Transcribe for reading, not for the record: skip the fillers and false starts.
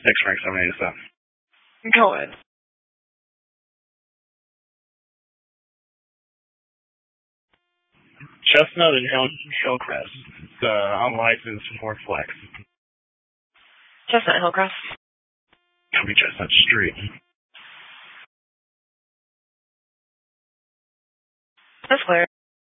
X-Rank 787. Go ahead. Chestnut and Hillcrest. It's unlicensed Ford Flex. Chestnut Hillcrest. Could be Chestnut Street. That's clear.